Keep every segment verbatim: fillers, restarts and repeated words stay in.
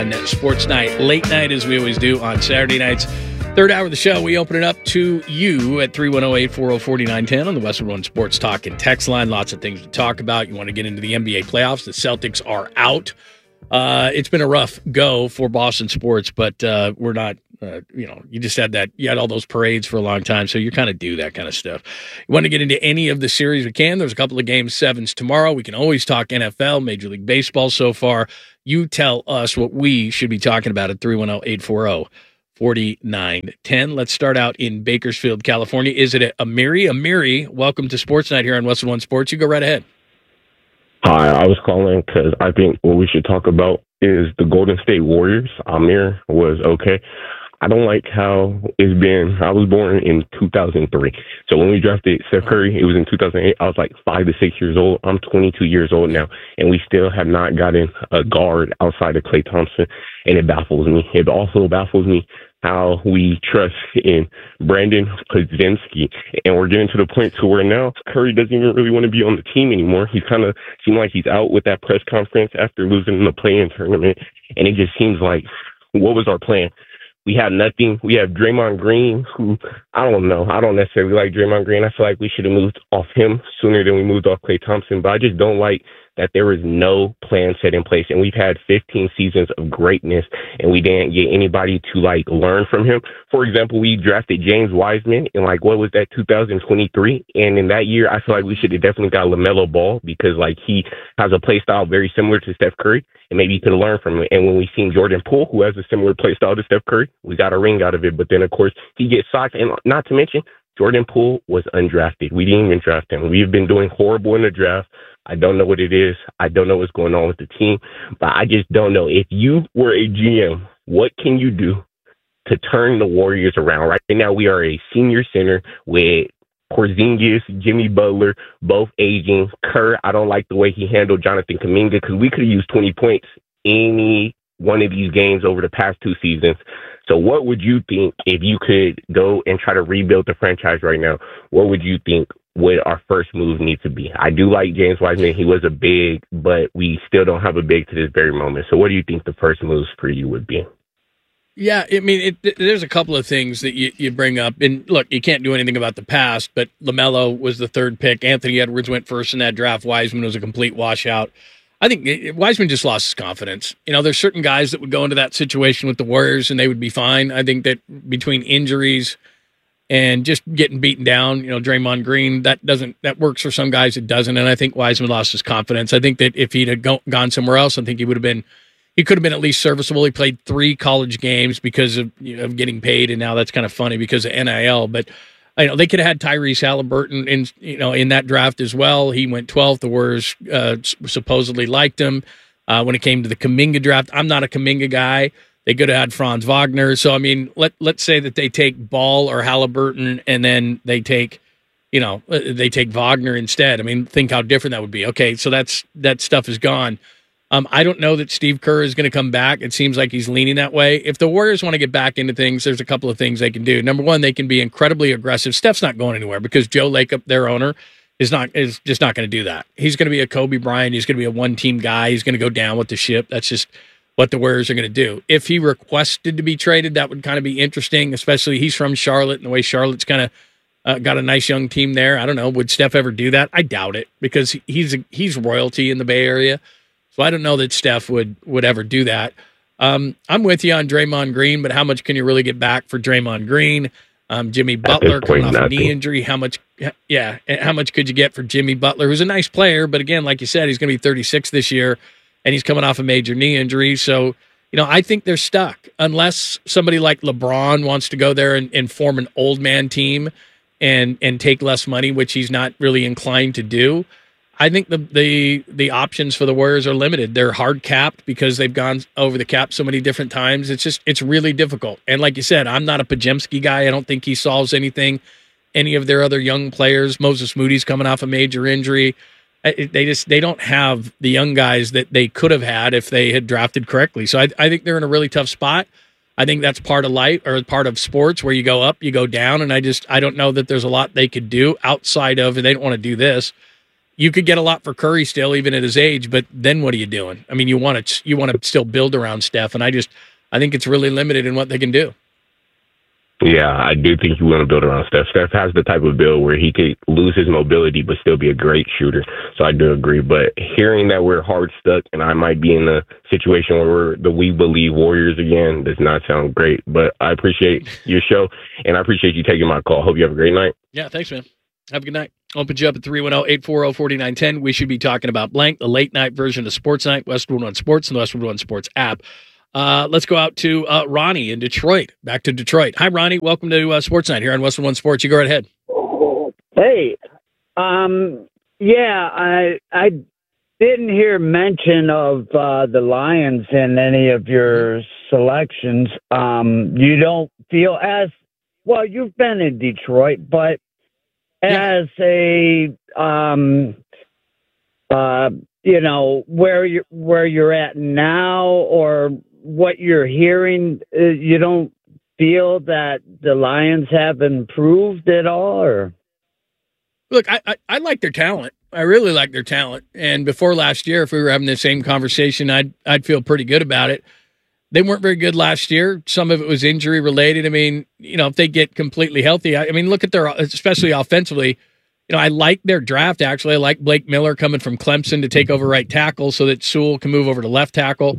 on Sports Night, late night, as we always do on Saturday nights. Third hour of the show, we open it up to you at three one zero, eight four zero, four nine one zero on the Westwood One Sports Talk and text line. Lots of things to talk about. You want to get into the N B A playoffs. The Celtics are out. Uh, it's been a rough go for Boston sports, but uh, we're not, uh, you know, you just had that, you had all those parades for a long time, so you kind of do that kind of stuff. You want to get into any of the series we can. There's a couple of game sevens tomorrow. We can always talk N F L, Major League Baseball so far. You tell us what we should be talking about at three one zero, eight four zero, four nine one zero. Let's start out in Bakersfield, California. Is it Amiri? Amiri, welcome to Sports Night here on Westwood One Sports. You go right ahead. Hi, I was calling because I think what we should talk about is the Golden State Warriors. Amir was okay. I don't like how it's been. I was born in two thousand three. So when we drafted Steph Curry, it was in two thousand eight. I was like five to six years old. I'm twenty-two years old now, and we still have not gotten a guard outside of Klay Thompson, and it baffles me. It also baffles me how we trust in Brandon Podziemski, and we're getting to the point to where now Curry doesn't even really want to be on the team anymore. He's kind of seemed like he's out with that press conference after losing in the play-in tournament, and it just seems like, what was our plan? We have nothing. We have Draymond Green, who, I don't know. I don't necessarily like Draymond Green. I feel like we should have moved off him sooner than we moved off Klay Thompson, but I just don't like that there is no plan set in place. And we've had fifteen seasons of greatness, and we didn't get anybody to, like, learn from him. For example, we drafted James Wiseman in, like, what was that, two thousand twenty-three? And in that year, I feel like we should have definitely got LaMelo Ball because, like, he has a play style very similar to Steph Curry, and maybe you could have learned from him. And when we seen Jordan Poole, who has a similar play style to Steph Curry, we got a ring out of it. But then, of course, he gets socked. And not to mention, Jordan Poole was undrafted. We didn't even draft him. We've been doing horrible in the draft. I don't know what it is. I don't know what's going on with the team, but I just don't know. If you were a G M, what can you do to turn the Warriors around? Right now, we are a senior center with Porzingis, Jimmy Butler, both aging. Kerr, I don't like the way he handled Jonathan Kuminga because we could have used twenty points any one of these games over the past two seasons. So what would you think if you could go and try to rebuild the franchise right now? What would you think would our first move need to be? I do like James Wiseman. He was a big, but we still don't have a big to this very moment. So what do you think the first moves for you would be? Yeah, I mean, it, there's a couple of things that you, you bring up. And look, you can't do anything about the past, but LaMelo was the third pick. Anthony Edwards went first in that draft. Wiseman was a complete washout. I think it, Wiseman just lost his confidence. You know, there's certain guys that would go into that situation with the Warriors and they would be fine. I think that between injuries and just getting beaten down, you know, Draymond Green, that doesn't, that works for some guys, it doesn't. And I think Wiseman lost his confidence. I think that if he'd have go, gone somewhere else, I think he would have been, he could have been at least serviceable. He played three college games because of, you know, of getting paid. And now that's kind of funny because of N I L. But, you know, they could have had Tyrese Halliburton in, you know, in that draft as well. He went twelfth. The Warriors uh, supposedly liked him. Uh, when it came to the Kuminga draft, I'm not a Kuminga guy. They could have had Franz Wagner. So, I mean, let, let's say that they take Ball or Halliburton and then they take, you know, they take Wagner instead. I mean, think how different that would be. Okay, so that's that stuff is gone. Um, I don't know that Steve Kerr is going to come back. It seems like he's leaning that way. If the Warriors want to get back into things, there's a couple of things they can do. Number one, they can be incredibly aggressive. Steph's not going anywhere because Joe Lacob, their owner, is not is just not going to do that. He's going to be a Kobe Bryant. He's going to be a one-team guy. He's going to go down with the ship. That's just what the Warriors are going to do. If he requested to be traded, that would kind of be interesting, especially he's from Charlotte and the way Charlotte's kind of uh, got a nice young team there. I don't know. Would Steph ever do that? I doubt it because he's a, he's royalty in the Bay Area. So I don't know that Steph would, would ever do that. Um, I'm with you on Draymond Green, but how much can you really get back for Draymond Green? Um, Jimmy Butler coming off a knee injury. How much, yeah, how much could you get for Jimmy Butler, who's a nice player, but again, like you said, he's going to be thirty-six this year, and he's coming off a major knee injury. So, you know, I think they're stuck unless somebody like LeBron wants to go there and, and form an old man team and and take less money, which he's not really inclined to do. I think the the the options for the Warriors are limited. They're hard capped because they've gone over the cap so many different times. It's just it's really difficult. And like you said, I'm not a Podziemski guy. I don't think he solves anything. Any of their other young players, Moses Moody's coming off a major injury. They just they don't have the young guys that they could have had if they had drafted correctly. So I, I think they're in a really tough spot. I think that's part of life or part of sports where you go up, you go down, and I just I don't know that there's a lot they could do outside of, and they don't want to do this. you could get a lot for Curry still, even at his age. But then what are you doing? I mean, you want to you want to still build around Steph, and I just I think it's really limited in what they can do. Yeah, I do think you want to build around Steph. Steph has the type of build where he could lose his mobility but still be a great shooter. So I do agree. But hearing that we're hard stuck and I might be in a situation where we're the We Believe Warriors again does not sound great. But I appreciate your show, and I appreciate you taking my call. Hope you have a great night. Yeah, thanks, man. Have a good night. Open you up at three one zero, eight four zero, four nine one zero. We should be talking about Blank, the late night version of Sports Night, Westwood One Sports, and the Westwood One Sports app. Uh, let's go out to uh, Ronnie in Detroit. Back to Detroit. Hi, Ronnie. Welcome to uh, Sports Night here on Westwood One Sports. You go right ahead. Hey, um, yeah, I I didn't hear mention of uh, the Lions in any of your selections. Um, you don't feel as well. You've been in Detroit, but as a um, uh, you know where you where you're at now, or what you're hearing, uh, you don't feel that the Lions have improved at all, or? Look, I, I, I like their talent. I really like their talent. And before last year, if we were having the same conversation, I'd I'd feel pretty good about it. They weren't very good last year. Some of it was injury related. I mean, you know, if they get completely healthy, I, I mean, look at their, especially offensively. You know, I like their draft, actually. I like Blake Miller coming from Clemson to take over right tackle so that Sewell can move over to left tackle.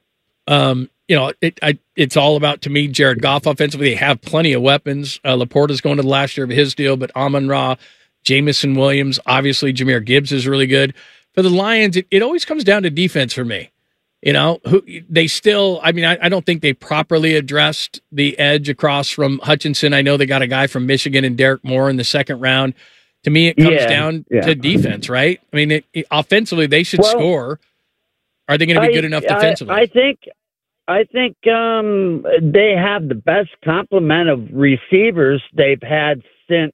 Um, you know, it, I, it's all about, to me, Jared Goff offensively. They have plenty of weapons. Uh, Laporta's going to the last year of his deal, but Amon-Ra, Jamison Williams, obviously Jahmyr Gibbs is really good. For the Lions, it, it always comes down to defense for me. You know, who they still, I mean, I, I don't think they properly addressed the edge across from Hutchinson. I know they got a guy from Michigan and Derek Moore in the second round. To me, it comes yeah, down yeah. to defense, right? I mean, it, it, offensively, they should well, score. Are they going to be I, good enough defensively? I, I think I think um, they have the best complement of receivers they've had since,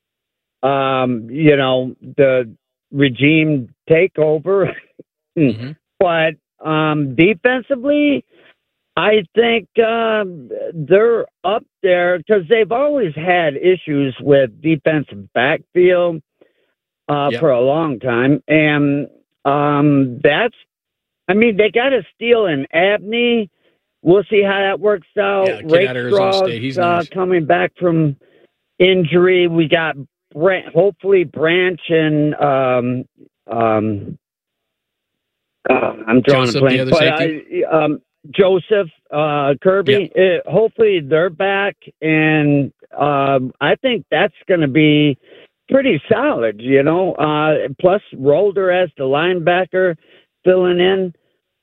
um, you know, the regime takeover. mm-hmm. But um, defensively, I think um, they're up there because they've always had issues with defensive backfield uh, yep. for a long time. And um, that's, I mean, they got a steal in Abney. We'll see how that works out. Yeah, kid out of Arizona State. He's uh, nice. coming back from injury. We got Brent, hopefully Branch and um, um, uh, I'm drawing Joseph, a blank. the other But safety? I, um, Joseph uh, Kirby. Yep. Uh, hopefully they're back, and um, I think that's going to be pretty solid. You know, uh, plus Rolder as the linebacker filling in.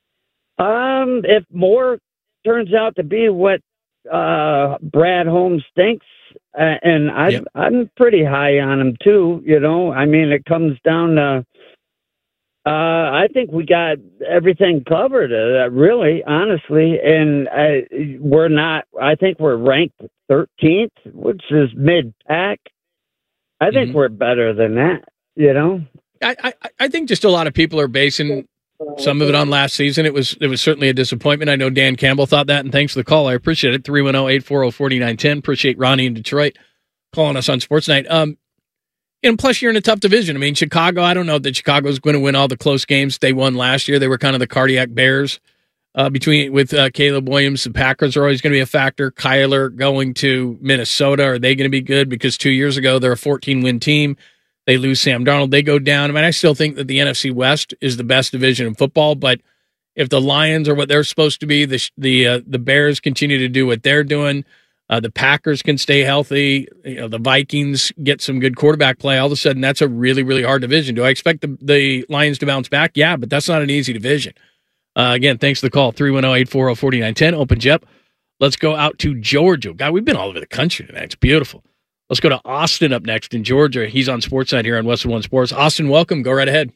Um, if Moore turns out to be what uh, Brad Holmes thinks, uh, and I, yep. I'm pretty high on him too. You know, I mean, it comes down to. Uh, I think we got everything covered, uh, really, honestly, and uh, we're not. I think we're ranked thirteenth, which is mid-pack. I think mm-hmm. we're better than that. You know, I, I I think just a lot of people are basing some of it on last season. It was it was certainly a disappointment. I know Dan Campbell thought that, and thanks for the call. I appreciate it. three one zero, eight four zero, four nine one zero. Appreciate Ronnie in Detroit calling us on Sports Night. Um, and plus, you're in a tough division. I mean, Chicago, I don't know that Chicago's going to win all the close games they won last year. They were kind of the cardiac bears uh, between with uh, Caleb Williams. The Packers are always going to be a factor. Kyler going to Minnesota, are they going to be good? Because two years ago, they're a fourteen-win team. They lose Sam Darnold. They go down. I mean, I still think that the N F C West is the best division in football, but if the Lions are what they're supposed to be, the the uh, the Bears continue to do what they're doing, uh, the Packers can stay healthy, you know, the Vikings get some good quarterback play, all of a sudden that's a really, really hard division. Do I expect the, the Lions to bounce back? Yeah, but that's not an easy division. Uh, again, thanks for the call, three one zero, eight four zero, four nine one zero, Open Jep. Let's go out to Georgia. God, we've been all over the country tonight. It's beautiful. Let's go to Austin up next in Georgia. He's on Sportside here on Westwood One Sports. Austin, welcome. Go right ahead.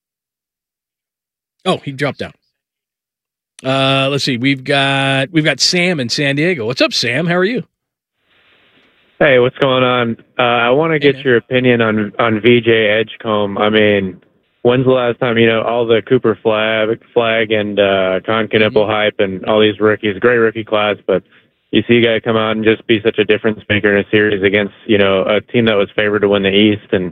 Oh, he dropped out. Uh, let's see. We've got we've got Sam in San Diego. What's up, Sam? How are you? Hey, what's going on? Uh, I want to get hey, your opinion on on V J Edgecombe. I mean, when's the last time, you know, all the Cooper Flag, Flag and uh, Con Knipple mm-hmm. hype and all these rookies, great rookie class, but you see a guy come out and just be such a difference maker in a series against, you know, a team that was favored to win the East, and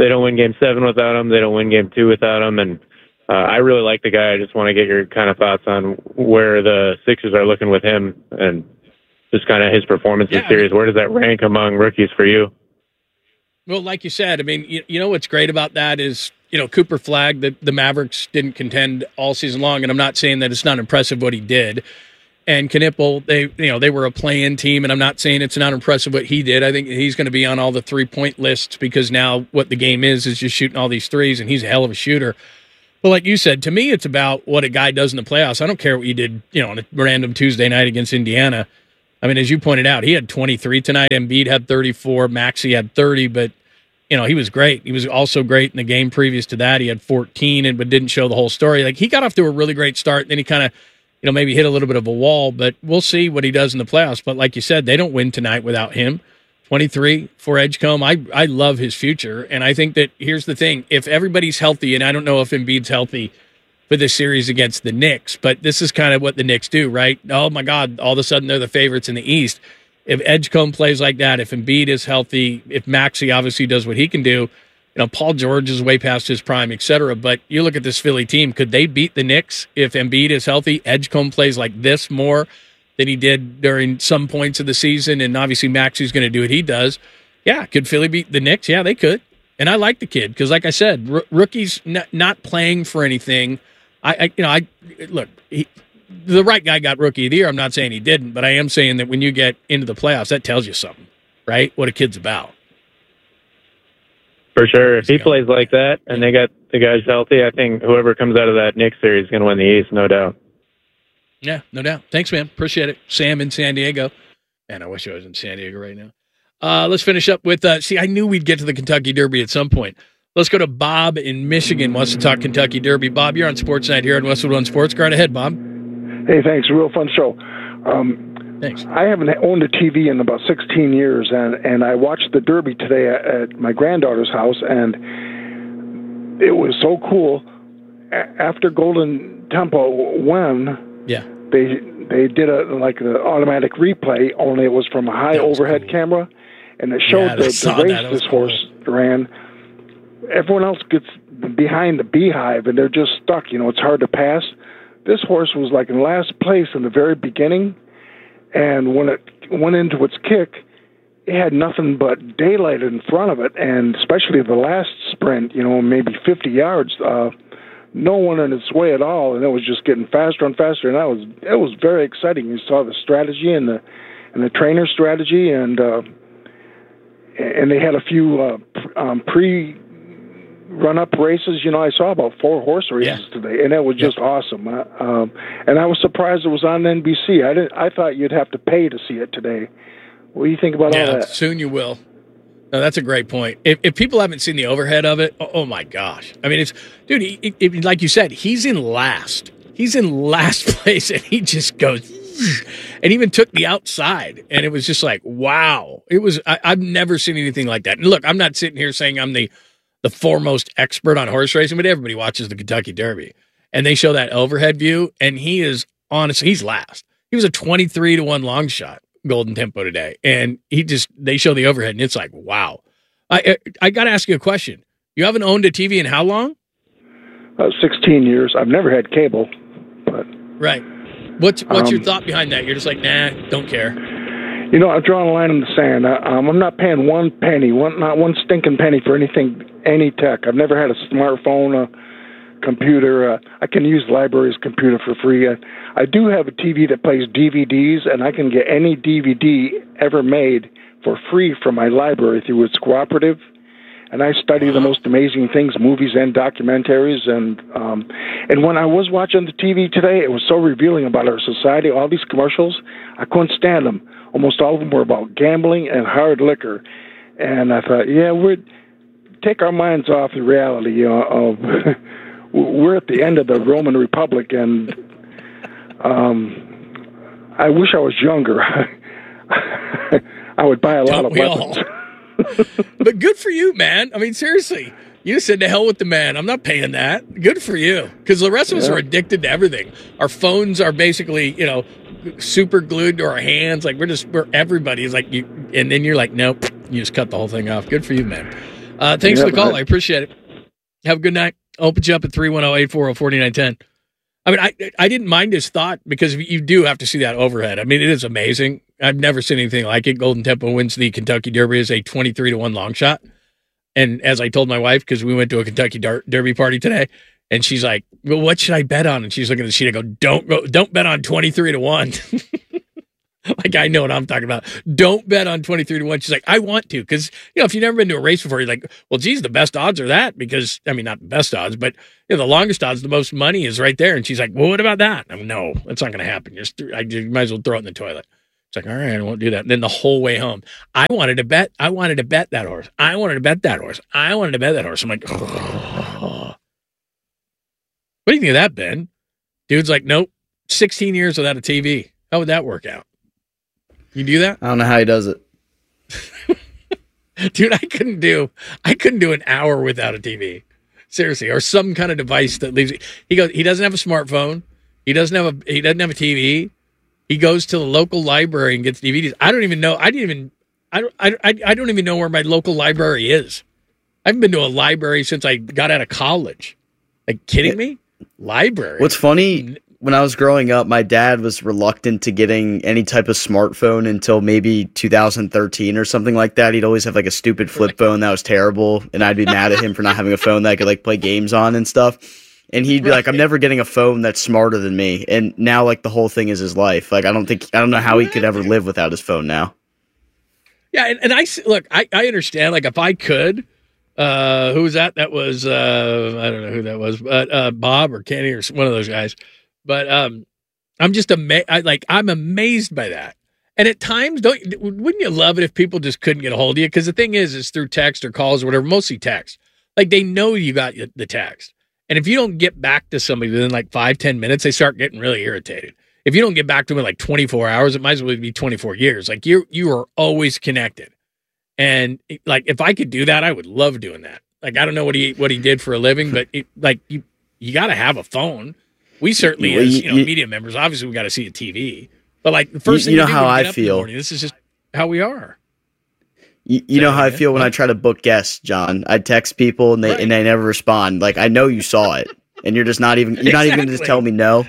they don't win game seven without him. They don't win game two without him. And uh, I really like the guy. I just want to get your kind of thoughts on where the Sixers are looking with him and just kind of his performance in yeah, series. I mean, where does that rank among rookies for you? Well, like you said, I mean, you, you know what's great about that is, you know, Cooper Flagg, the, the Mavericks didn't contend all season long, and I'm not saying that it's not impressive what he did. And Knipple, they you know they were a play-in team, and I'm not saying it's not impressive what he did. I think he's going to be on all the three-point lists because now what the game is is just shooting all these threes, and he's a hell of a shooter. But like you said, to me, it's about what a guy does in the playoffs. I don't care what he did, you know, on a random Tuesday night against Indiana. I mean, as you pointed out, he had twenty-three tonight. Embiid had thirty-four. Maxey had thirty, but you know he was great. He was also great in the game previous to that. He had fourteen, and but didn't show the whole story. Like he got off to a really great start, and then he kind of, you know, maybe hit a little bit of a wall. But we'll see what he does in the playoffs. But like you said, they don't win tonight without him. twenty-three for Edgecombe. I I love his future, and I think that here's the thing: if everybody's healthy, and I don't know if Embiid's healthy for this series against the Knicks, but this is kind of what the Knicks do, right? Oh, my God, all of a sudden they're the favorites in the East. If Edgecombe plays like that, if Embiid is healthy, if Maxey obviously does what he can do, you know, Paul George is way past his prime, et cetera. But you look at this Philly team, could they beat the Knicks if Embiid is healthy? Edgecombe plays like this more than he did during some points of the season, and obviously Maxey's going to do what he does. Yeah, could Philly beat the Knicks? Yeah, they could. And I like the kid because, like I said, r- rookies n- not playing for anything. I, I, you know, I look. He, the right guy got rookie of the year. I'm not saying he didn't, but I am saying that when you get into the playoffs, that tells you something, right? What a kid's about. For sure, if he plays like that and they got the guys healthy, I think whoever comes out of that Knicks series is going to win the East, no doubt. Yeah, no doubt. Thanks, man. Appreciate it. Sam in San Diego, and I wish I was in San Diego right now. Uh, let's finish up with. Uh, see, I knew we'd get to the Kentucky Derby at some point. Let's go to Bob in Michigan. Wants to talk Kentucky Derby. Bob, you're on Sports Night here on Westwood One Sports. Go right ahead, Bob. Hey, thanks. Real fun show. Um, thanks. I haven't owned a T V in about sixteen years, and, and I watched the Derby today at, at my granddaughter's house, and it was so cool. A- after Golden Tempo won, yeah, they they did a like an automatic replay, only it was from a high overhead cool. camera, and it showed yeah, the, the race this cool. horse ran. Everyone else gets behind the beehive, and they're just stuck. You know, it's hard to pass. This horse was like in last place in the very beginning, and when it went into its kick, it had nothing but daylight in front of it, and especially the last sprint, you know, maybe fifty yards, uh, no one in its way at all, and it was just getting faster and faster, and that was it was very exciting. You saw the strategy and the and the trainer strategy, and uh, and they had a few uh, um, pre. run-up races. You know, I saw about four horse races yeah. today, and it was just yeah. awesome. Uh, um, and I was surprised it was on N B C. I didn't. I thought you'd have to pay to see it today. What do you think about yeah, all that? Soon you will. No, that's a great point. If, if people haven't seen the overhead of it, oh, oh my gosh! I mean, it's dude. He, he, like you said, he's in last. He's in last place, and he just goes, and even took the outside, and it was just like, wow! It was. I, I've never seen anything like that. And look, I'm not sitting here saying I'm the the foremost expert on horse racing, but everybody watches the Kentucky Derby, and they show that overhead view, and he is honestly, he's last. He was a twenty-three to one long shot Golden Tempo today, and he just, they show the overhead, and it's like, wow. I I, I got to ask you a question. You haven't owned a T V in how long? Uh, sixteen years. I've never had cable, but right. What's what's um, your thought behind that? You're just like, nah, don't care. You know, I've drawn a line in the sand. I, um, I'm not paying one penny, one not one stinking penny for anything, any tech. I've never had a smartphone, a computer. Uh, I can use the library's computer for free. Uh, I do have a T V that plays D V Ds, and I can get any D V D ever made for free from my library through its cooperative. And I study the most amazing things, movies and documentaries. And um, and when I was watching the T V today, it was so revealing about our society. All these commercials, I couldn't stand them. Almost all of them were about gambling and hard liquor. And I thought, yeah, we're take our minds off the reality. You know, of we're at the end of the Roman Republic, and um, I wish I was younger. I would buy a lot Don't of weapons. But good for you, man. I mean, seriously. You said to hell with the man. I'm not paying that. Good for you. Because the rest of us yeah. are addicted to everything. Our phones are basically, you know, super glued to our hands. Like we're just, we're everybody is like you. And then you're like, nope, you just cut the whole thing off. Good for you, man. Uh, thanks Yeah, for the call. bye. I appreciate it. Have a good night. I'll open you up at three one zero, eight four zero, four nine one zero. I mean, I I didn't mind his thought because you do have to see that overhead. I mean, it is amazing. I've never seen anything like it. Golden Temple wins the Kentucky Derby as a twenty-three to one long shot. And as I told my wife, because we went to a Kentucky Dar- Derby party today, and she's like, well, what should I bet on? And she's looking at the sheet. I go, don't go, don't bet on twenty-three to one. Like, I know what I'm talking about. Don't bet on twenty-three to one. She's like, I want to. Because, you know, if you've never been to a race before, you're like, well, geez, the best odds are that. Because, I mean, not the best odds, but, you know, the longest odds, the most money is right there. And she's like, well, what about that? I'm like, no, that's not going to happen. Just, I, you might as well throw it in the toilet. It's like, all right, I won't do that. And then the whole way home, I wanted to bet. I wanted to bet that horse. I wanted to bet that horse. I wanted to bet that horse. I'm like, oh. What do you think of that, Ben? Dude's like, nope, sixteen years without a T V. How would that work out? You do that? I don't know how he does it. Dude, I couldn't do I couldn't do an hour without a T V. Seriously, or some kind of device that leaves. He goes. He doesn't have a smartphone. He doesn't have a. He doesn't have a T V. He goes to the local library and gets D V Ds. I don't even know. I didn't even. I don't. I, I, I don't even know where my local library is. I haven't been to a library since I got out of college. Like, kidding me? Library. What's funny? When I was growing up, my dad was reluctant to getting any type of smartphone until maybe two thousand thirteen or something like that. He'd always have like a stupid flip phone that was terrible, and I'd be mad at him for not having a phone that I could like play games on and stuff. And he'd be right. like, I'm never getting a phone that's smarter than me. And now like the whole thing is his life. Like, I don't think, I don't know how he could ever live without his phone now. Yeah. And, and I, look, I, I understand, like if I could, uh, who was that? That was, uh, I don't know who that was, but, uh, Bob or Kenny or one of those guys. But, um, I'm just amazed. I like, I'm amazed by that. And at times, don't, wouldn't you love it if people just couldn't get a hold of you? Cause the thing is, it's through text or calls or whatever, mostly text. Like they know you got the text. And if you don't get back to somebody within like five, ten minutes, they start getting really irritated. If you don't get back to them in like twenty-four hours, it might as well be twenty-four years. Like you you are always connected. And like, if I could do that, I would love doing that. Like, I don't know what he, what he did for a living, but it, like you, you got to have a phone. We certainly, well, as you know, you, media members, obviously we got to see a T V, but like the first you, thing you know you do how when you I get up in the feel. morning, this is just how we are. You, you know how I feel when I try to book guests, John. I text people and they, Right. and they never respond. Like, I know you saw it. And you're just not even, you're not even going to just tell me no.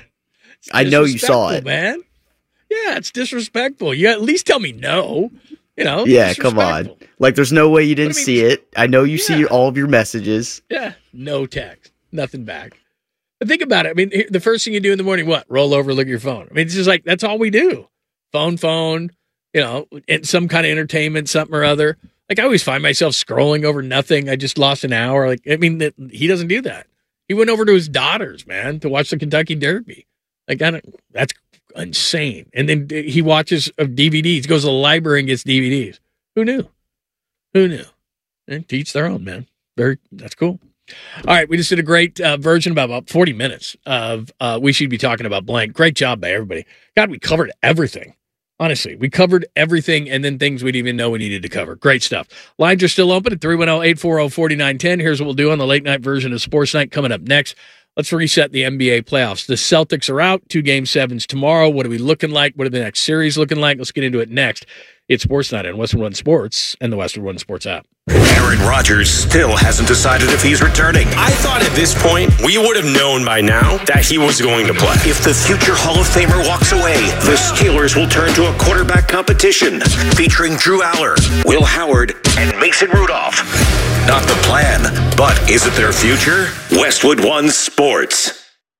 I know you saw it, man. Yeah, it's disrespectful. You at least tell me no. You know. Yeah, come on. Like, there's no way you didn't I mean, see it. I know you yeah. see all of your messages. Yeah, no text, nothing back. But think about it. I mean, the first thing you do in the morning, what? Roll over, look at your phone. I mean, it's just like that's all we do. Phone, phone. You know, and some kind of entertainment, something or other. Like I always find myself scrolling over nothing. I just lost an hour. Like I mean, that he doesn't do that. He went over to his daughters, man, to watch the Kentucky Derby. Like, I don't, that's insane. And then he watches D V Ds, goes to the library and gets D V Ds. Who knew? Who knew? And teach their own, man. Very, that's cool. All right, we just did a great uh, version about, about forty minutes of uh, We Should Be Talking About Blank. Great job by everybody. God, we covered everything. Honestly, we covered everything and then things we didn't even know we needed to cover. Great stuff. Lines are still open at three one zero, eight four zero, four nine one zero. Here's what we'll do on the late night version of Sports Night coming up next. Let's reset the N B A playoffs. The Celtics are out. Two game sevens tomorrow. What are we looking like? What are the next series looking like? Let's get into it next. It's Sports Night on Western One Sports and the Western One Sports app. Aaron Rodgers still hasn't decided if he's returning. I thought at this point we would have known by now that he was going to play. If the future Hall of Famer walks away, the Steelers will turn to a quarterback competition featuring Drew Aller, Will Howard, and Mason Rudolph. Not the plan, but is it their future? Westwood One Sports.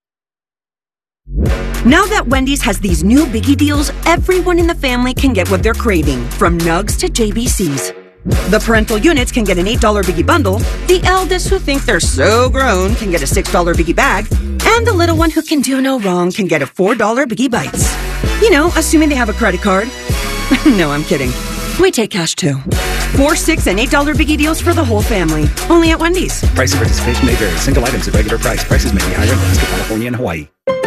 Now that Wendy's has these new biggie deals, everyone in the family can get what they're craving, from nugs to J B Cs. The parental units can get an eight dollar biggie bundle, the eldest who think they're so grown can get a six dollar biggie bag, and the little one who can do no wrong can get a four dollar biggie bites. You know, assuming they have a credit card. No, I'm kidding. We take cash too. Four, six, and eight dollar biggie deals for the whole family. Only at Wendy's. Price and participation may vary. Single items at regular price. Prices may be higher in Alaska, California, and Hawaii.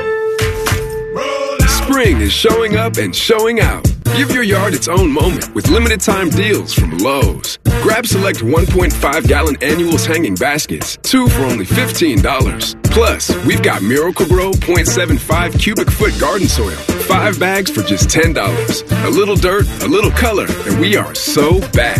Spring is showing up and showing out. Give your yard its own moment with limited time deals from Lowe's. Grab select one point five gallon annuals hanging baskets, two for only fifteen dollars. Plus, we've got Miracle-Gro zero point seven five cubic foot garden soil, five bags for just ten dollars. A little dirt, a little color, and we are so back.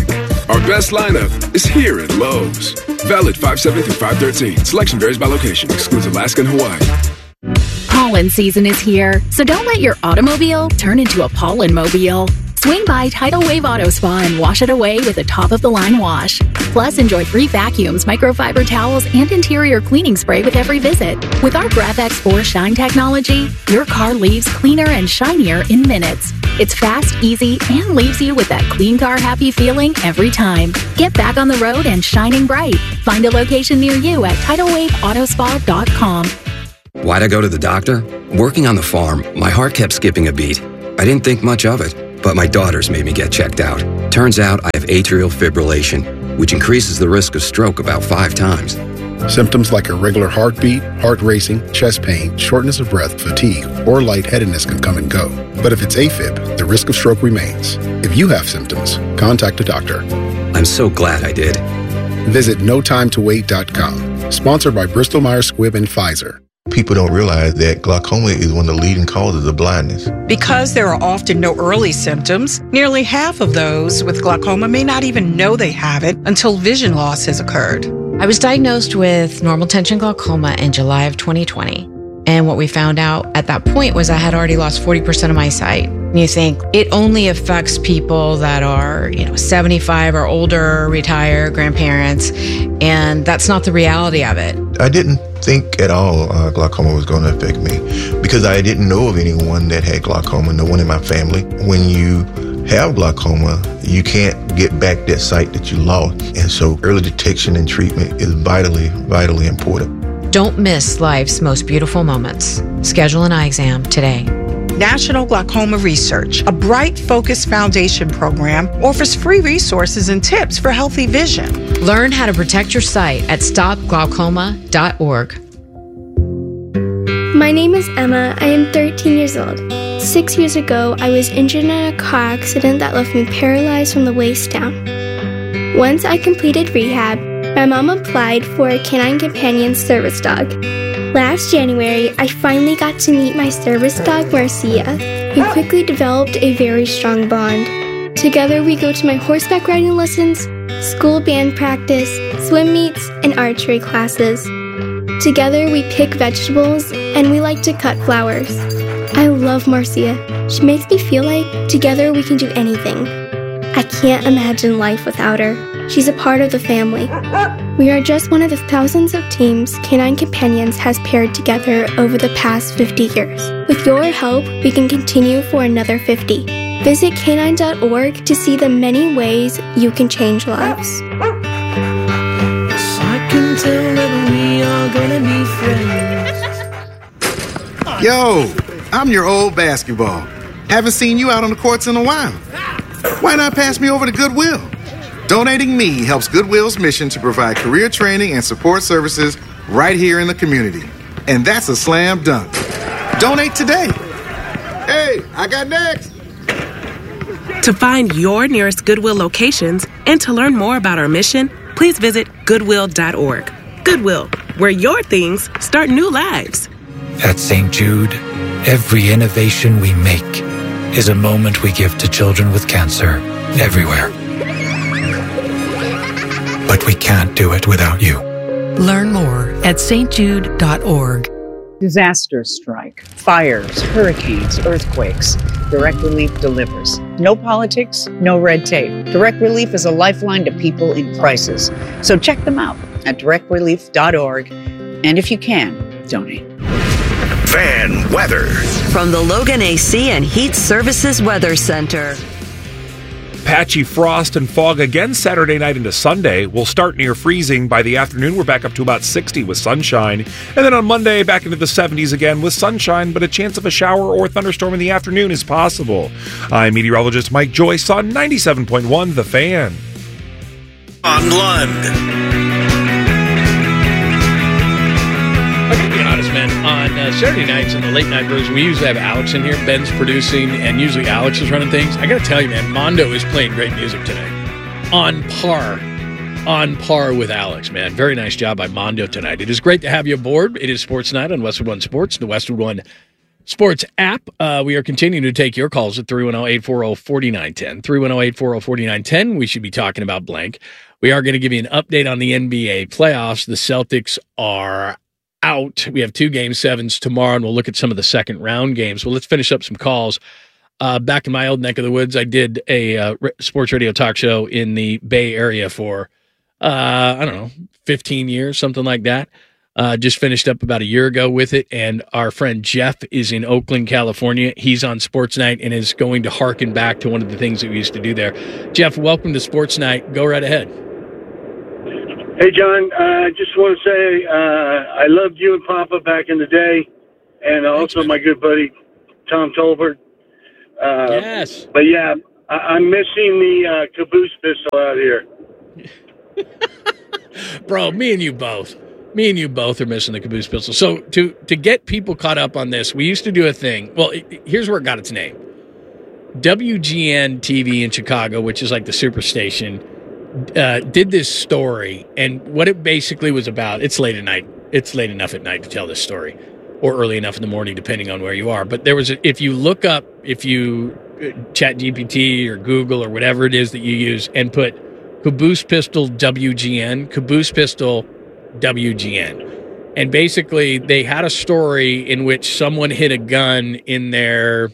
Our best lineup is here at Lowe's. Valid five seven through five thirteen. Selection varies by location. Excludes Alaska and Hawaii. Pollen season is here, so don't let your automobile turn into a pollen mobile. Swing by Tidal Wave Auto Spa and wash it away with a top-of-the-line wash. Plus, enjoy free vacuums, microfiber towels, and interior cleaning spray with every visit. With our GraphX four Shine technology, your car leaves cleaner and shinier in minutes. It's fast, easy, and leaves you with that clean car happy feeling every time. Get back on the road and shining bright. Find a location near you at tidal wave auto spa dot com. Why'd I go to the doctor? Working on the farm, my heart kept skipping a beat. I didn't think much of it, but my daughters made me get checked out. Turns out I have atrial fibrillation, which increases the risk of stroke about five times. Symptoms like irregular heartbeat, heart racing, chest pain, shortness of breath, fatigue, or lightheadedness can come and go. But if it's AFib, the risk of stroke remains. If you have symptoms, contact a doctor. I'm so glad I did. Visit no time to wait dot com. Sponsored by Bristol Myers Squibb and Pfizer. People don't realize that glaucoma is one of the leading causes of blindness. Because there are often no early symptoms, nearly half of those with glaucoma may not even know they have it until vision loss has occurred. I was diagnosed with normal tension glaucoma in July of twenty twenty. And what we found out at that point was I had already lost forty percent of my sight. And you think it only affects people that are, you know, seventy-five or older, retired, grandparents, and that's not the reality of it. I didn't think at all uh, glaucoma was going to affect me because I didn't know of anyone that had glaucoma, no one in my family. When you have glaucoma, you can't get back that sight that you lost. And so early detection and treatment is vitally, vitally important. Don't miss life's most beautiful moments. Schedule an eye exam today. National Glaucoma Research, a Bright Focus Foundation program, offers free resources and tips for healthy vision. Learn how to protect your sight at stop glaucoma dot org. My name is Emma. I am thirteen years old. Six years ago, I was injured in a car accident that left me paralyzed from the waist down. Once I completed rehab, my mom applied for a Canine Companion service dog. Last January, I finally got to meet my service dog, Marcia. We quickly developed a very strong bond. Together, we go to my horseback riding lessons, school band practice, swim meets, and archery classes. Together, we pick vegetables, and we like to cut flowers. I love Marcia. She makes me feel like together we can do anything. I can't imagine life without her. She's a part of the family. We are just one of the thousands of teams Canine Companions has paired together over the past fifty years. With your help, we can continue for another fifty. Visit canine dot org to see the many ways you can change lives. I can tell that we are gonna be friends. Yo, I'm your old basketball. Haven't seen you out on the courts in a while. Why not pass me over to Goodwill? Donating me helps Goodwill's mission to provide career training and support services right here in the community. And that's a slam dunk. Donate today. Hey, I got next. To find your nearest Goodwill locations and to learn more about our mission, please visit goodwill dot org. Goodwill, where your things start new lives. At Saint Jude, every innovation we make is a moment we give to children with cancer everywhere. But we can't do it without you. Learn more at st jude dot org. Disasters strike, fires, hurricanes, earthquakes. Direct Relief delivers. No politics, no red tape. Direct Relief is a lifeline to people in crisis. So check them out at direct relief dot org. And if you can, donate. Fan weather. From the Logan A C and Heat Services Weather Center. Patchy frost and fog again Saturday night into Sunday. We'll start near freezing. By the afternoon, we're back up to about sixty with sunshine. And then on Monday, back into the seventies again with sunshine, but a chance of a shower or thunderstorm in the afternoon is possible. I'm meteorologist Mike Joyce on ninety-seven point one The Fan. On Lund. I gotta be honest, man. On uh, Saturday nights in the late night version, we usually have Alex in here. Ben's producing, and usually Alex is running things. I gotta tell you, man, Mondo is playing great music today. On par. On par with Alex, man. Very nice job by Mondo tonight. It is great to have you aboard. It is Sports Night on Westwood One Sports, the Westwood One Sports app. Uh, we are continuing to take your calls at three one zero, eight four zero, four nine one zero. three one zero, eight four zero, four nine one zero. We should be talking about blank. We are going to give you an update on the N B A playoffs. The Celtics are out. We have two game sevens tomorrow, and we'll look at some of the second round games. Well, let's finish up some calls. Uh, back in my old neck of the woods, I did a uh, sports radio talk show in the Bay Area for, uh, I don't know, fifteen years, something like that. Uh, just finished up about a year ago with it, and our friend Jeff is in Oakland, California. He's on Sports Night and is going to harken back to one of the things that we used to do there. Jeff, welcome to Sports Night. Go right ahead. Hey, John. I uh, just want to say uh, I loved you and Papa back in the day, and also my good buddy Tom Tolbert. Uh, yes. But, yeah, I- I'm missing the uh, caboose pistol out here. Bro, me and you both. Me and you both are missing the caboose pistol. So to to get people caught up on this, we used to do a thing. Well, it, here's where it got its name. W G N T V in Chicago, which is like the superstation, uh, did this story. And what it basically was about, it's late at night. It's late enough at night to tell this story, or early enough in the morning, depending on where you are. But there was, a, if you look up, if you chat G P T or Google or whatever it is that you use and put caboose pistol W G N, caboose pistol W G N. And basically, they had a story in which someone hid a gun in their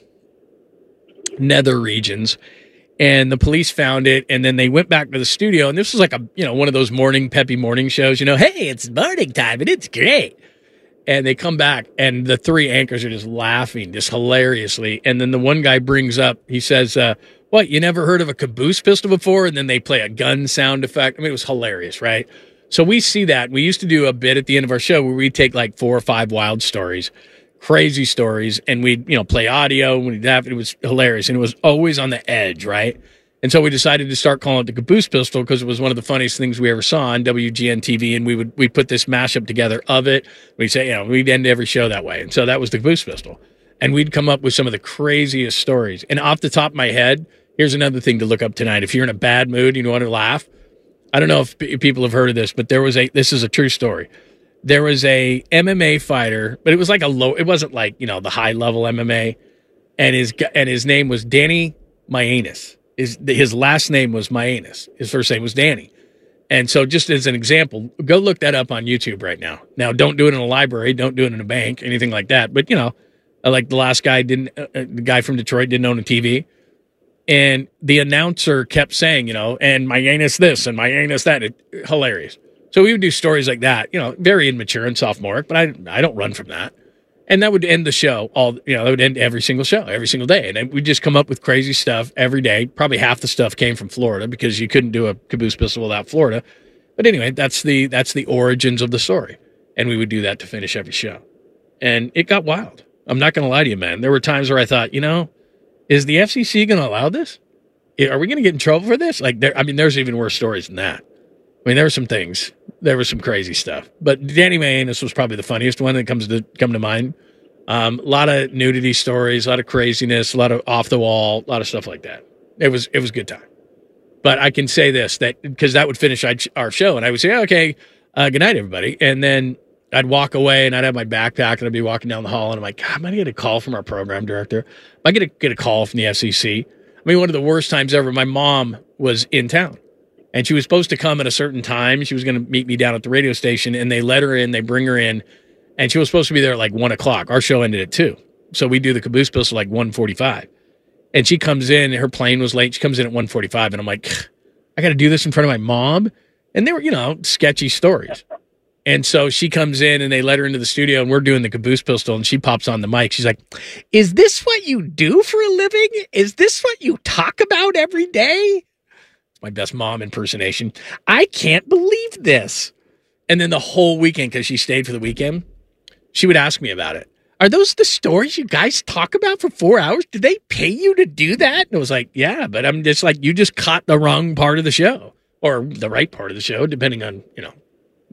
nether regions, and the police found it, and then they went back to the studio, and this was like a, you know, one of those morning, peppy morning shows, you know, hey, it's morning time, and it's great. And they come back, and the three anchors are just laughing, just hilariously. And then the one guy brings up, he says, uh, what, you never heard of a caboose pistol before? And then they play a gun sound effect. I mean, it was hilarious, right? So we see that. We used to do a bit at the end of our show where we'd take like four or five wild stories, crazy stories, and we'd, you know, play audio. We'd have, it was hilarious, and it was always on the edge, right? And so we decided to start calling it the caboose pistol because it was one of the funniest things we ever saw on W G N T V, and we would we'd put this mashup together of it. We'd say, you know, we'd end every show that way. And so that was the caboose pistol. And we'd come up with some of the craziest stories. And off the top of my head, here's another thing to look up tonight. If you're in a bad mood and you want to laugh, I don't know if people have heard of this, but there was a, this is a true story. There was a M M A fighter, but it was like a low, it wasn't like, you know, the high level M M A. And his, and his name was Danny Mayanis. His, his last name was Mayanis. His first name was Danny. And so just as an example, go look that up on YouTube right now. Now, don't do it in a library. Don't do it in a bank, anything like that. But, you know, like the last guy didn't, uh, the guy from Detroit didn't own a T V. And the announcer kept saying, you know, and my anus this and my anus that. It, hilarious. So we would do stories like that, you know, very immature and sophomoric, but I I don't run from that. And that would end the show. All, you know, that would end every single show, every single day. And we'd just come up with crazy stuff every day. Probably half the stuff came from Florida because you couldn't do a caboose pistol without Florida. But anyway, that's the that's the origins of the story. And we would do that to finish every show. And it got wild. I'm not going to lie to you, man. There were times where I thought, you know, is the F C C going to allow this? Are we going to get in trouble for this? Like, there, I mean, there's even worse stories than that. I mean, there were some things. There was some crazy stuff. But Danny Mayanis was probably the funniest one that comes to come to mind. Um, a lot of nudity stories, a lot of craziness, a lot of off the wall, a lot of stuff like that. It was it was a good time. But I can say this, that because that would finish our show, and I would say, okay, uh, good night, everybody. And then I'd walk away, and I'd have my backpack, and I'd be walking down the hall, and I'm like, God, I'm going to get a call from our program director. I'm going to get a call from the F C C. I mean, one of the worst times ever, my mom was in town, and she was supposed to come at a certain time. She was going to meet me down at the radio station, and they let her in, they bring her in, and she was supposed to be there at like one o'clock. Our show ended at two. So we do the caboose pistol like one forty-five. And she comes in, her plane was late. She comes in at one forty-five, and I'm like, I got to do this in front of my mom? And they were, you know, sketchy stories. And so she comes in, and they let her into the studio, and we're doing the caboose pistol, and she pops on the mic. She's like, is this what you do for a living? Is this what you talk about every day? It's my best mom impersonation. I can't believe this. And then the whole weekend, because she stayed for the weekend, she would ask me about it. Are those the stories you guys talk about for four hours? Did they pay you to do that? And I was like, yeah, but I'm just like, you just caught the wrong part of the show, or the right part of the show, depending on, you know,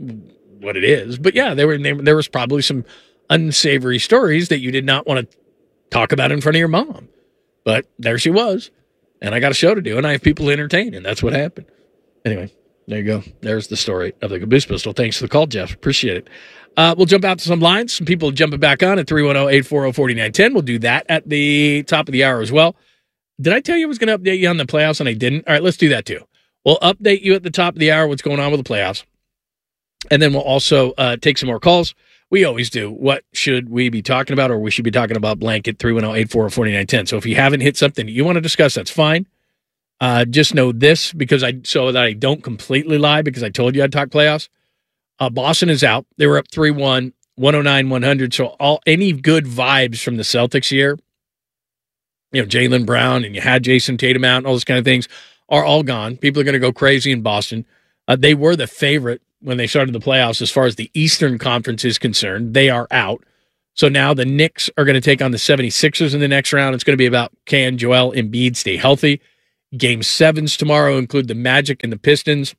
what it is. But yeah, there were there was probably some unsavory stories that you did not want to talk about in front of your mom. But there she was, and I got a show to do, and I have people to entertain, and that's what happened. Anyway, There you go. There's the story of the Caboose Pistol. Thanks for the call, Jeff. Appreciate it. Uh, we'll jump out to some lines. Some people jumping back on at three one zero, eight four zero, four nine one zero. We'll do that at the top of the hour as well. Did I tell you I was going to update you on the playoffs and I didn't? All right, let's do that too. We'll update you at the top of the hour what's going on with the playoffs. And then we'll also uh, take some more calls. We always do. What should we be talking about, or we should be talking about blanket three one zero, eight four zero, four nine one zero. So if you haven't hit something that you want to discuss, that's fine. Uh, just know this, because I so that I don't completely lie, because I told you I'd talk playoffs. Uh, Boston is out. They were up three one, one oh nine, one hundred. So all any good vibes from the Celtics here, you know, Jaylen Brown, and you had Jason Tatum out and all those kind of things, are all gone. People are going to go crazy in Boston. Uh, they were the favorite when they started the playoffs as far as the Eastern Conference is concerned. They are out. So now the Knicks are going to take on the seventy-sixers in the next round. It's going to be about, can Joel Embiid stay healthy? Game sevens tomorrow include the Magic and the Pistons.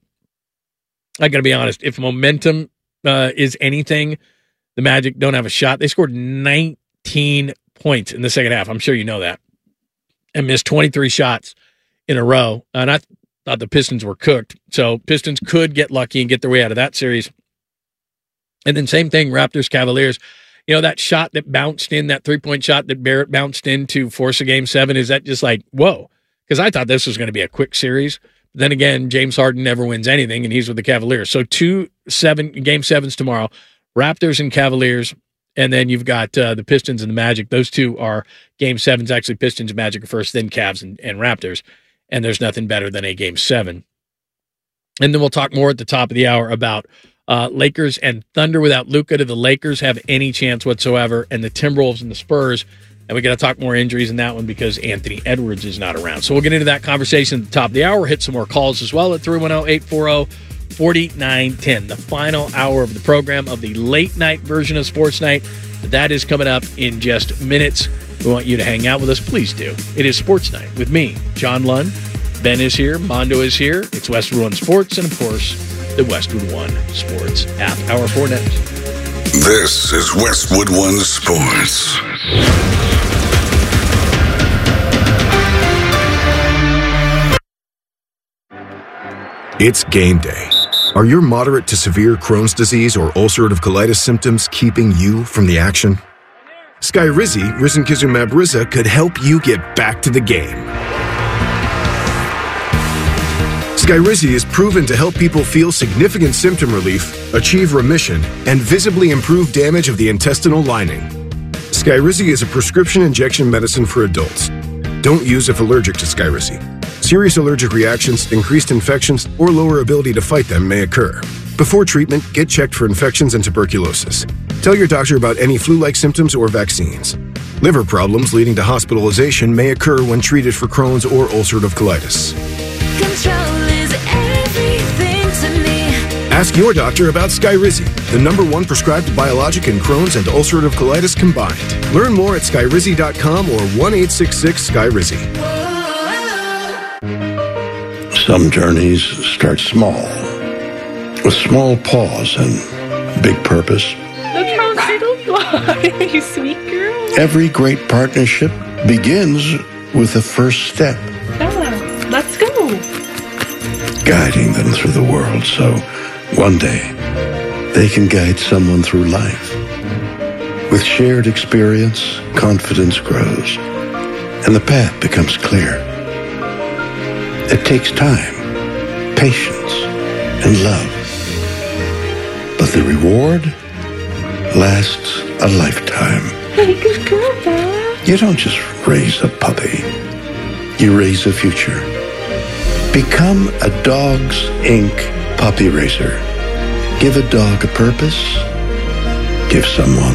I got to be honest, if momentum uh, is anything, the Magic don't have a shot. They scored nineteen points in the second half. I'm sure you know that. And missed twenty-three shots in a row. And I thought the Pistons were cooked. So Pistons could get lucky and get their way out of that series. And then same thing, Raptors, Cavaliers. You know, that shot that bounced in, that three-point shot that Barrett bounced in to force a game seven, is that just like, whoa? Because I thought this was going to be a quick series. But then again, James Harden never wins anything, and he's with the Cavaliers. So two seven game sevens tomorrow, Raptors and Cavaliers. And then you've got uh, the Pistons and the Magic. Those two are game sevens. Actually, Pistons and Magic are first, then Cavs and, and Raptors. And there's nothing better than a game seven. And then we'll talk more at the top of the hour about uh, Lakers and Thunder. Without Luka, do the Lakers have any chance whatsoever? And the Timberwolves and the Spurs. And we got to talk more injuries in that one because Anthony Edwards is not around. So we'll get into that conversation at the top of the hour. We'll hit some more calls as well at three one zero, eight four zero, four nine one zero. The final hour of the program of the late night version of Sports Night. That is coming up in just minutes. We want you to hang out with us. Please do. It is Sports Night with me, John Lund. Ben is here. Mondo is here. It's Westwood One Sports. And, of course, the Westwood One Sports app. Hour four next. This is Westwood One Sports. It's game day. Are your moderate to severe Crohn's disease or ulcerative colitis symptoms keeping you from the action? Skyrizi, risankizumab Riza, could help you get back to the game. Skyrizi is proven to help people feel significant symptom relief, achieve remission, and visibly improve damage of the intestinal lining. Skyrizi is a prescription injection medicine for adults. Don't use if allergic to Skyrizi. Serious allergic reactions, increased infections, or lower ability to fight them may occur. Before treatment, get checked for infections and tuberculosis. Tell your doctor about any flu-like symptoms or vaccines. Liver problems leading to hospitalization may occur when treated for Crohn's or ulcerative colitis. Control is everything to me. Ask your doctor about Skyrizi, the number one prescribed biologic in Crohn's and ulcerative colitis combined. Learn more at skyrizi dot com or one eight six six Skyrizi. Some journeys start small, with small pause and big purpose. Look how little fly, you sweet girl. Every great partnership begins with the first step. Bella, let's go. Guiding them through the world so one day they can guide someone through life. With shared experience, confidence grows, and the path becomes clear. It takes time, patience, and love. But the reward lasts a lifetime. Hey, good girl, Bella. You don't just raise a puppy. You raise a future. Become a Dogs Incorporated puppy raiser. Give a dog a purpose. Give someone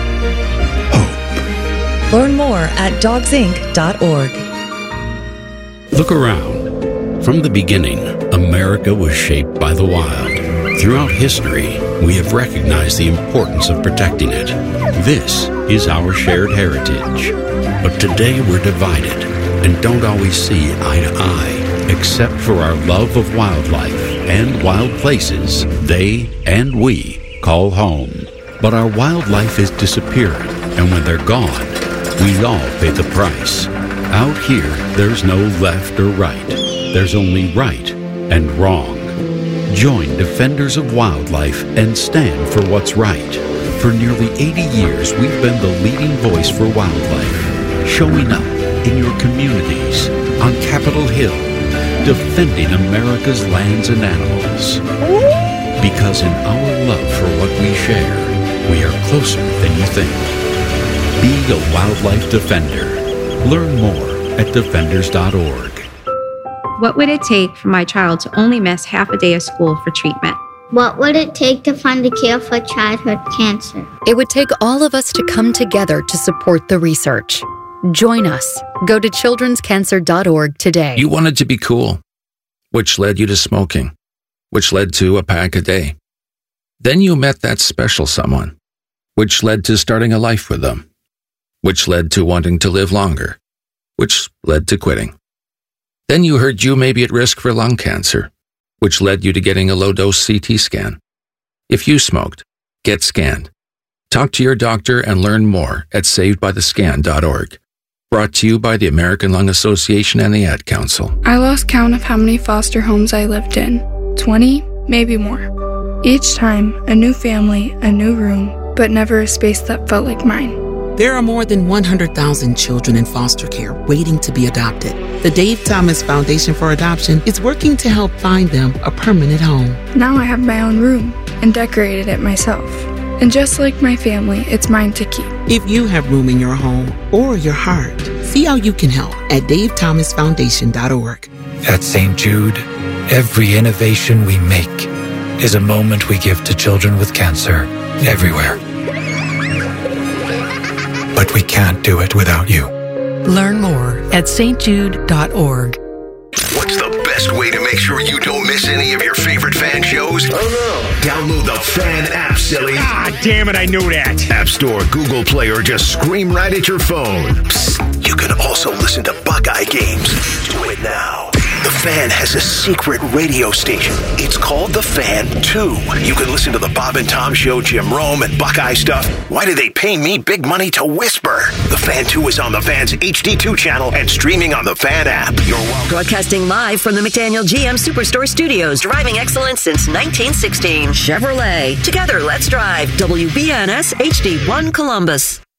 hope. Learn more at dogs inc dot org. Look around. From the beginning, America was shaped by the wild. Throughout history, we have recognized the importance of protecting it. This is our shared heritage. But today we're divided and don't always see eye to eye, except for our love of wildlife and wild places they and we call home. But our wildlife is disappearing, and when they're gone, we all pay the price. Out here, there's no left or right. There's only right and wrong. Join Defenders of Wildlife and stand for what's right. For nearly eighty years, we've been the leading voice for wildlife, showing up in your communities, on Capitol Hill, defending America's lands and animals. Because in our love for what we share, we are closer than you think. Be a wildlife defender. Learn more at defenders dot org. What would it take for my child to only miss half a day of school for treatment? What would it take to find a cure for childhood cancer? It would take all of us to come together to support the research. Join us. Go to children's cancer dot org today. You wanted to be cool, which led you to smoking, which led to a pack a day. Then you met that special someone, which led to starting a life with them, which led to wanting to live longer, which led to quitting. Then you heard you may be at risk for lung cancer, which led you to getting a low-dose C T scan. If you smoked, get scanned. Talk to your doctor and learn more at saved by the scan dot org. Brought to you by the American Lung Association and the Ad Council. I lost count of how many foster homes I lived in. twenty, maybe more. Each time, a new family, a new room, but never a space that felt like mine. There are more than one hundred thousand children in foster care waiting to be adopted. The Dave Thomas Foundation for Adoption is working to help find them a permanent home. Now I have my own room and decorated it myself. And just like my family, it's mine to keep. If you have room in your home or your heart, see how you can help at dave thomas foundation dot org. At Saint Jude, every innovation we make is a moment we give to children with cancer everywhere. But we can't do it without you. Learn more at saint jude dot org. What's the best way to make sure you don't miss any of your favorite fan shows? Oh no. Download the Fan app, silly. Ah, damn it, I knew that. App Store, Google Play, or just scream right at your phone. Psst, you can also listen to Buckeye games. Do it now. The Fan has a secret radio station. It's called The Fan two. You can listen to the Bob and Tom Show, Jim Rome, and Buckeye stuff. Why do they pay me big money to whisper? The Fan two is on the Fan's H D two channel and streaming on the Fan app. You're welcome. Broadcasting live from the McDaniel G M Superstore Studios. Driving excellence since nineteen sixteen. Chevrolet. Together, let's drive. W B N S H D one Columbus.